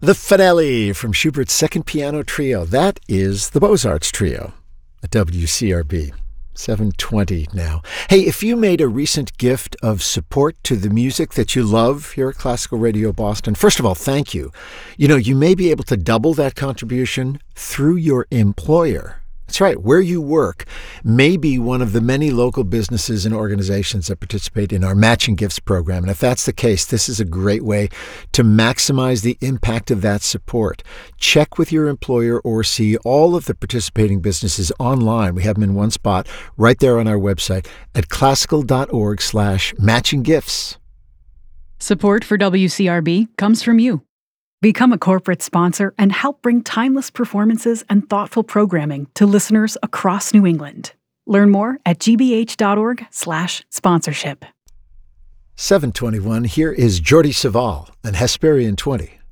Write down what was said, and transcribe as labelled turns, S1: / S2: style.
S1: The finale from Schubert's Second Piano Trio. That is the Beaux-Arts Trio at WCRB. 7:20 now. Hey, if you made a recent gift of support to the music that you love here at Classical Radio Boston, first of all, thank you. You know, you may be able to double that contribution through your employer. That's right. Where you work may be one of the many local businesses and organizations that participate in our Matching Gifts program. And if that's the case, this is a great way to maximize the impact of that support. Check with your employer or see all of the participating businesses online. We have them in one spot right there on our website at classical.org/matchinggifts.
S2: Support for WCRB comes from you. Become a corporate sponsor and help bring timeless performances and thoughtful programming to listeners across New England. Learn more at gbh.org/sponsorship.
S1: 7:21, here is Jordi Savall and Hesperian 20.